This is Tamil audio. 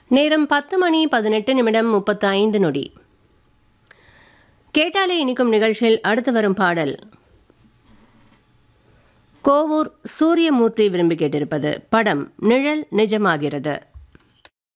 நேரம் 10:18 கேட்டாலே இனிக்கும் நிகழ்ச்சியில் அடுத்து வரும் பாடல் கோவூர் சூரியமூர்த்தி விரும்பி கேட்டிருப்பது. படம் நிழல் நிஜமாகிறது.